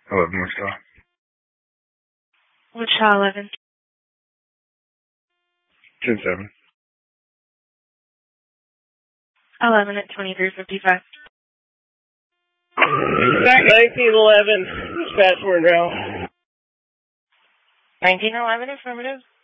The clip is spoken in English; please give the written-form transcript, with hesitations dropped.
Wichita. Wichita 11. 10-7. 11 at 2355. 1911, dispatch, we're in route. 1911, affirmative.